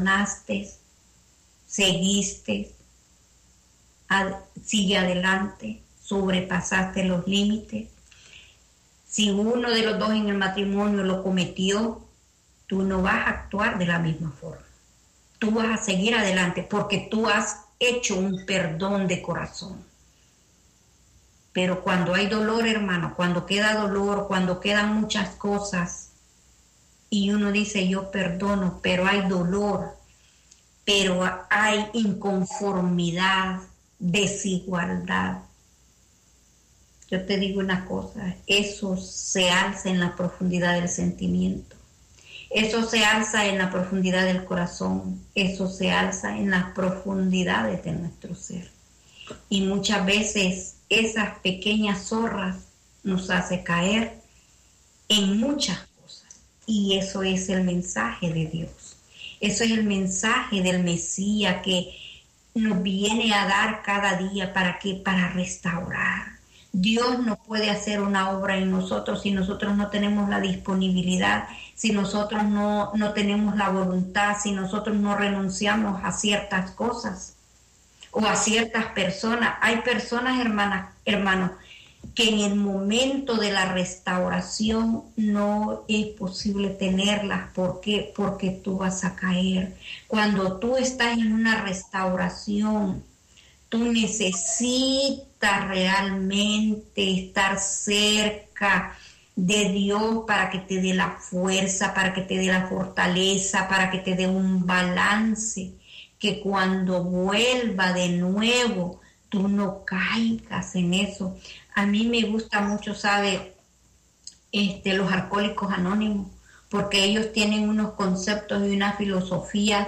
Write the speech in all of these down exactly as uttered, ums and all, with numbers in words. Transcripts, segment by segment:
perdonaste, seguiste, ad, sigue adelante, sobrepasaste los límites. Si uno de los dos en el matrimonio lo cometió, tú no vas a actuar de la misma forma. Tú vas a seguir adelante porque tú has hecho un perdón de corazón. Pero cuando hay dolor, hermano, cuando queda dolor, cuando quedan muchas cosas y uno dice yo perdono, pero hay dolor, pero hay inconformidad, desigualdad. Yo te digo una cosa, eso se alza en la profundidad del sentimiento. Eso se alza en la profundidad del corazón, eso se alza en las profundidades de nuestro ser. Y muchas veces esas pequeñas zorras nos hace caer en muchas cosas. Y eso es el mensaje de Dios. Eso es el mensaje del Mesías que nos viene a dar cada día. ¿Para qué? Para restaurar. Dios no puede hacer una obra en nosotros si nosotros no tenemos la disponibilidad, si nosotros no, no tenemos la voluntad, si nosotros no renunciamos a ciertas cosas o a ciertas personas. Hay personas, hermanas, hermanos, que en el momento de la restauración no es posible tenerlas. ¿Por qué? Porque tú vas a caer. Cuando tú estás en una restauración, tú necesitas realmente estar cerca de Dios para que te dé la fuerza, para que te dé la fortaleza, para que te dé un balance, que cuando vuelva de nuevo, tú no caigas en eso. A mí me gusta mucho, ¿sabe? Este, los Alcohólicos Anónimos, porque ellos tienen unos conceptos y una filosofía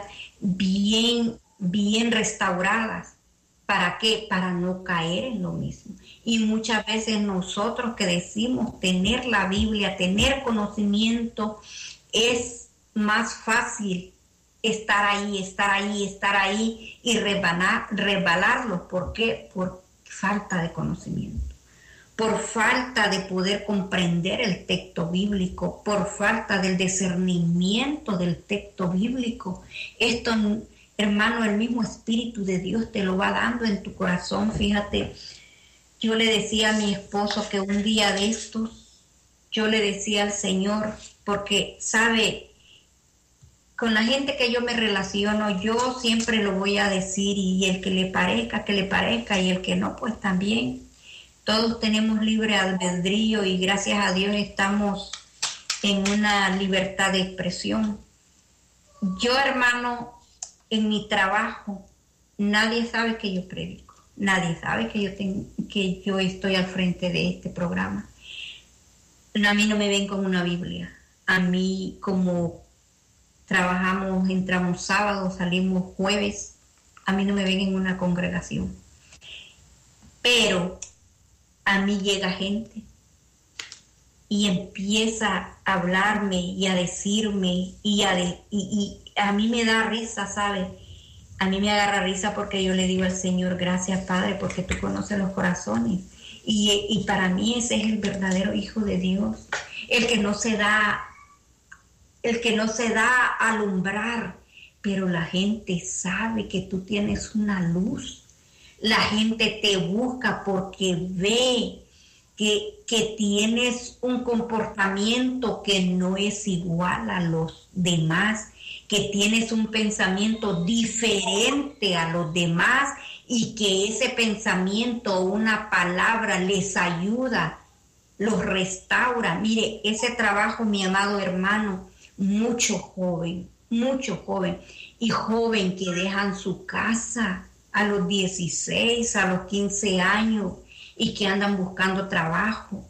bien, bien restauradas. ¿Para qué? Para no caer en lo mismo. Y muchas veces nosotros que decimos tener la Biblia, tener conocimiento, es más fácil estar ahí, estar ahí, estar ahí y rebanar, rebalarlo. ¿Por qué? Por falta de conocimiento, por falta de poder comprender el texto bíblico, por falta del discernimiento del texto bíblico. Esto, hermano, el mismo Espíritu de Dios te lo va dando en tu corazón. Fíjate, yo le decía a mi esposo que un día de estos, yo le decía al Señor, porque, ¿sabe? Con la gente que yo me relaciono, yo siempre lo voy a decir, y el que le parezca, que le parezca, y el que no, pues también. Todos tenemos libre albedrío y gracias a Dios estamos en una libertad de expresión. Yo, hermano, en mi trabajo, nadie sabe que yo predico, nadie sabe que yo, tengo, que yo estoy al frente de este programa. A mí no me ven con una Biblia. A mí, como trabajamos, entramos sábado, salimos jueves, a mí no me ven en una congregación. Pero a mí llega gente y empieza a hablarme y a decirme y a, de, y, y a mí me da risa, ¿sabes? A mí me agarra risa porque yo le digo al Señor, gracias Padre, porque tú conoces los corazones. Y, y para mí ese es el verdadero Hijo de Dios, el que no se da, el que no se da a alumbrar, pero la gente sabe que tú tienes una luz. La gente te busca porque ve que, que tienes un comportamiento que no es igual a los demás, que tienes un pensamiento diferente a los demás y que ese pensamiento, una palabra les ayuda, los restaura. Mire, ese trabajo, mi amado hermano, mucho joven, mucho joven y joven que dejan su casa a los dieciséis, a los quince años y que andan buscando trabajo.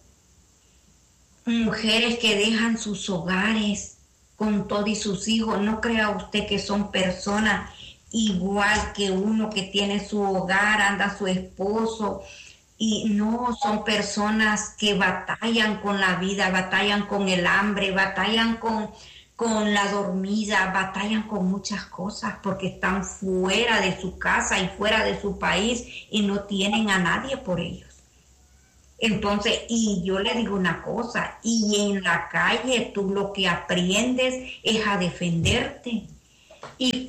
Mujeres que dejan sus hogares con todo y sus hijos. No crea usted que son personas igual que uno que tiene su hogar, anda su esposo. Y no, son personas que batallan con la vida, batallan con el hambre, batallan con... con la dormida, batallan con muchas cosas porque están fuera de su casa y fuera de su país y no tienen a nadie por ellos. Entonces, y yo le digo una cosa, y en la calle tú lo que aprendes es a defenderte. Y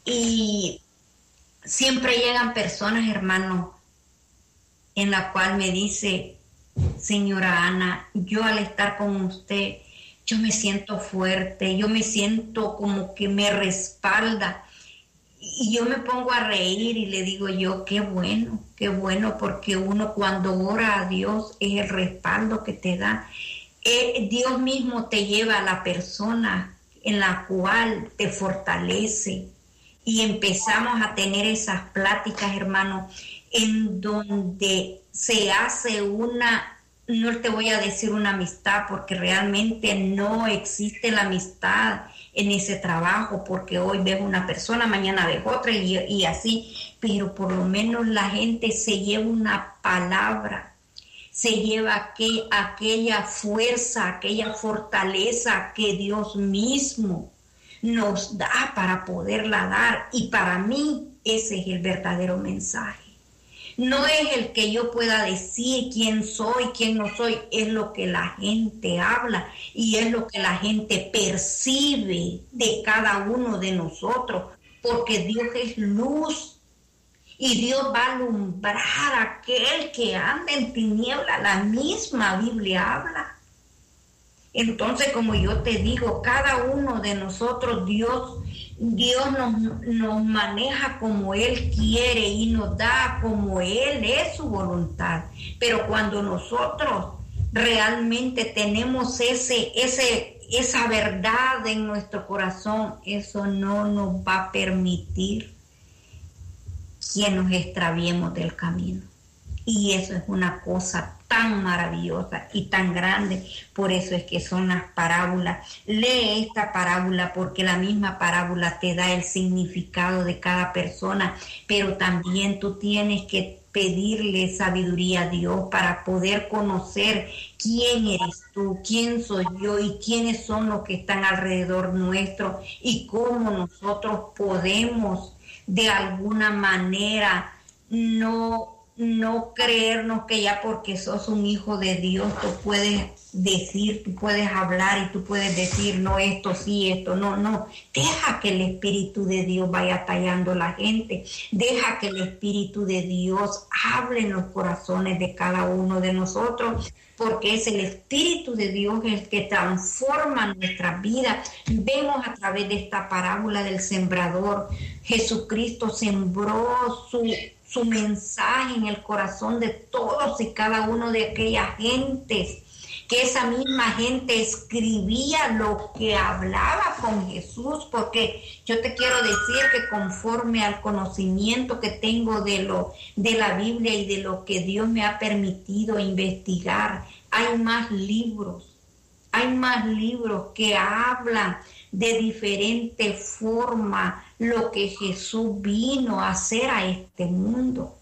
Y siempre llegan personas, hermano, en la cual me dice, señora Ana, yo al estar con usted, yo me siento fuerte, yo me siento como que me respalda. Y yo me pongo a reír y le digo yo, qué bueno, qué bueno, porque uno cuando ora a Dios es el respaldo que te da. Eh, Dios mismo te lleva a la persona en la cual te fortalece. Y empezamos a tener esas pláticas, hermano, en donde se hace una, no te voy a decir una amistad, porque realmente no existe la amistad en ese trabajo, porque hoy ves una persona, mañana ves otra y, y así, pero por lo menos la gente se lleva una palabra, se lleva aquel, aquella fuerza, aquella fortaleza que Dios mismo nos da para poderla dar, y para mí ese es el verdadero mensaje. No es el que yo pueda decir quién soy, quién no soy, es lo que la gente habla y es lo que la gente percibe de cada uno de nosotros, porque Dios es luz y Dios va a alumbrar a aquel que anda en tiniebla. La misma Biblia habla. Entonces, como yo te digo, cada uno de nosotros, Dios, Dios nos, nos maneja como Él quiere y nos da como Él es su voluntad. Pero cuando nosotros realmente tenemos ese, ese, esa verdad en nuestro corazón, eso no nos va a permitir que nos extraviemos del camino. Y eso es una cosa tan maravillosa y tan grande. Por eso es que son las parábolas. Lee esta parábola, porque la misma parábola te da el significado de cada persona, pero también tú tienes que pedirle sabiduría a Dios para poder conocer quién eres tú, quién soy yo y quiénes son los que están alrededor nuestro, y cómo nosotros podemos de alguna manera no no creernos que ya porque sos un hijo de Dios tú puedes decir, tú puedes hablar y tú puedes decir, no, esto sí, esto no, no. Deja que el Espíritu de Dios vaya tallando la gente. Deja que el Espíritu de Dios hable en los corazones de cada uno de nosotros, porque es el Espíritu de Dios el que transforma nuestras vidas. Vemos a través de esta parábola del sembrador, Jesucristo sembró su su mensaje en el corazón de todos y cada uno de aquellas gentes, que esa misma gente escribía lo que hablaba con Jesús, porque yo te quiero decir que conforme al conocimiento que tengo de lo de la Biblia y de lo que Dios me ha permitido investigar, hay más libros, hay más libros que hablan de diferente forma lo que Jesús vino a hacer a este mundo.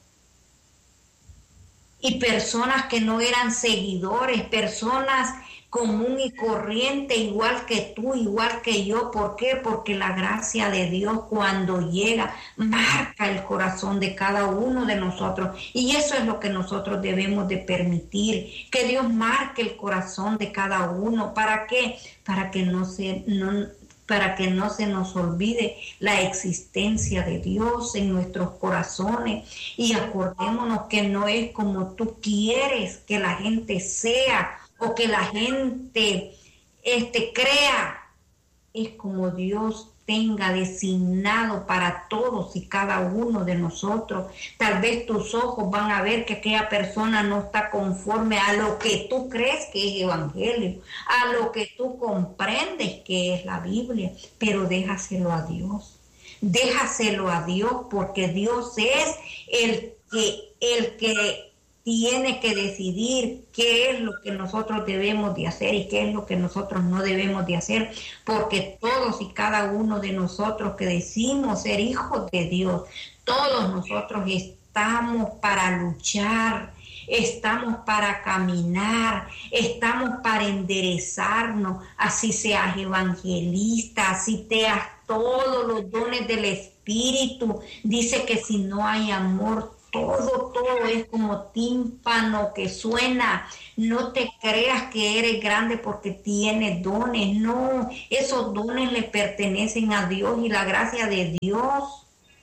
Y personas que no eran seguidores, personas común y corriente, igual que tú, igual que yo. ¿Por qué? Porque la gracia de Dios, cuando llega, marca el corazón de cada uno de nosotros. Y eso es lo que nosotros debemos de permitir, que Dios marque el corazón de cada uno. ¿Para qué? Para que no se... No, para que no se nos olvide la existencia de Dios en nuestros corazones. Y acordémonos que no es como tú quieres que la gente sea o que la gente este, crea, es como Dios tenga designado para todos y cada uno de nosotros. Tal vez tus ojos van a ver que aquella persona no está conforme a lo que tú crees que es evangelio, a lo que tú comprendes que es la Biblia, pero déjaselo a Dios. Déjaselo a Dios, porque Dios es el que, el que tiene que decidir qué es lo que nosotros debemos de hacer y qué es lo que nosotros no debemos de hacer, porque todos y cada uno de nosotros que decimos ser hijos de Dios, todos nosotros estamos para luchar, estamos para caminar, estamos para enderezarnos, así seas evangelista, así seas todos los dones del Espíritu. Dice que si no hay amor, todo, todo es como tímpano que suena. No te creas que eres grande porque tienes dones. No, esos dones le pertenecen a Dios y la gracia de Dios.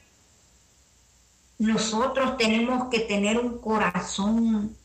Nosotros tenemos que tener un corazón,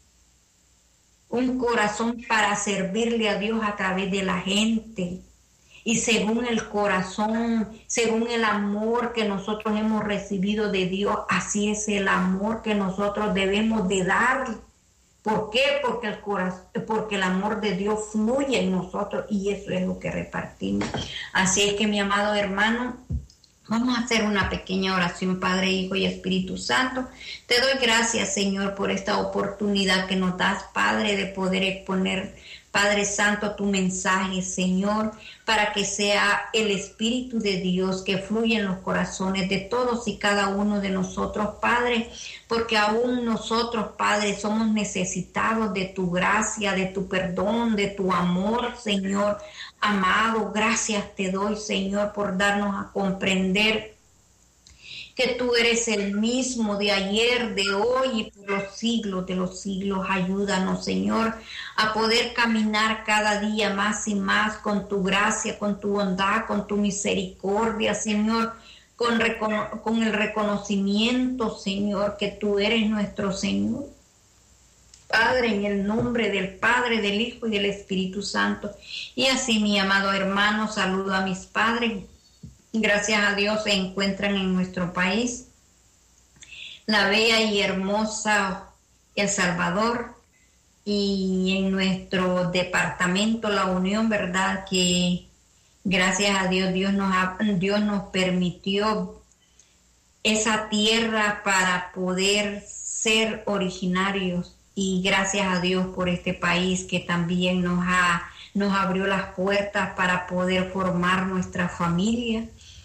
un corazón para servirle a Dios a través de la gente. Y según el corazón, según el amor que nosotros hemos recibido de Dios, así es el amor que nosotros debemos de dar. ¿Por qué? Porque el corazón, porque el amor de Dios fluye en nosotros y eso es lo que repartimos. Así es que, mi amado hermano, vamos a hacer una pequeña oración, Padre, Hijo y Espíritu Santo. Te doy gracias, Señor, por esta oportunidad que nos das, Padre, de poder exponer, Padre Santo, tu mensaje, Señor, para que sea el Espíritu de Dios que fluya en los corazones de todos y cada uno de nosotros, Padre, porque aún nosotros, Padre, somos necesitados de tu gracia, de tu perdón, de tu amor, Señor. Amado, gracias te doy, Señor, por darnos a comprender que tú eres el mismo de ayer, de hoy y por los siglos de los siglos. Ayúdanos, Señor, a poder caminar cada día más y más con tu gracia, con tu bondad, con tu misericordia, Señor, con, recono- con el reconocimiento, Señor, que tú eres nuestro Señor. Padre, en el nombre del Padre, del Hijo y del Espíritu Santo. Y así, mi amado hermano, saludo a mis padres. Gracias a Dios se encuentran en nuestro país, la bella y hermosa El Salvador, y en nuestro departamento La Unión, ¿verdad? Que gracias a Dios, Dios nos, ha, Dios nos permitió esa tierra para poder ser originarios. Y gracias a Dios por este país que también nos ha nos abrió las puertas para poder formar nuestra familia.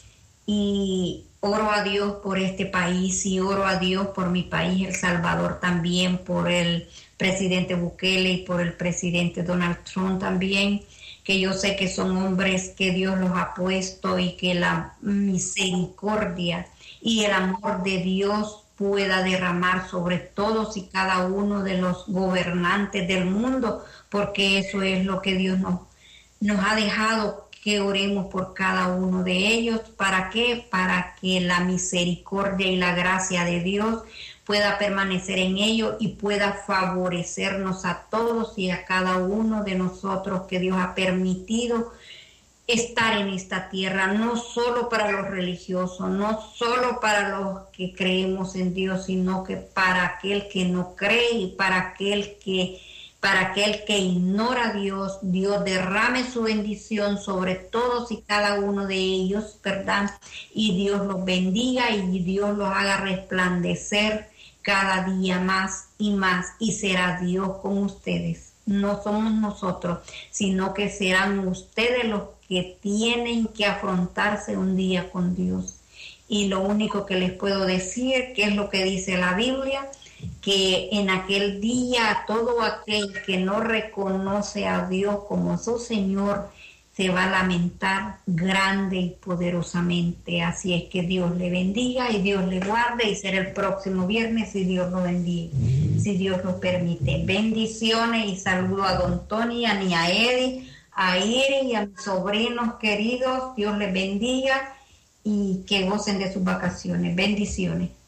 Y oro a Dios por este país y oro a Dios por mi país, El Salvador, también por el presidente Bukele y por el presidente Donald Trump también, que yo sé que son hombres que Dios los ha puesto y que la misericordia y el amor de Dios pueda derramar sobre todos y cada uno de los gobernantes del mundo, porque eso es lo que Dios nos, nos ha dejado, que oremos por cada uno de ellos. ¿Para qué? Para que la misericordia y la gracia de Dios pueda permanecer en ellos y pueda favorecernos a todos y a cada uno de nosotros que Dios ha permitido estar en esta tierra, no solo para los religiosos, no solo para los que creemos en Dios, sino que para aquel que no cree y para aquel que para aquel que ignora a Dios. Dios derrame su bendición sobre todos y cada uno de ellos, ¿verdad? Y Dios los bendiga y Dios los haga resplandecer cada día más y más, y será Dios con ustedes. No somos nosotros, sino que serán ustedes los que tienen que afrontarse un día con Dios. Y lo único que les puedo decir, que es lo que dice la Biblia, que en aquel día todo aquel que no reconoce a Dios como su Señor se va a lamentar grande y poderosamente. Así es que Dios le bendiga y Dios le guarde, y será el próximo viernes si Dios lo bendiga, si Dios lo permite. Bendiciones y saludo a don Tony, a Nia Eddie, a Iris y a mis sobrinos queridos. Dios les bendiga y que gocen de sus vacaciones. Bendiciones.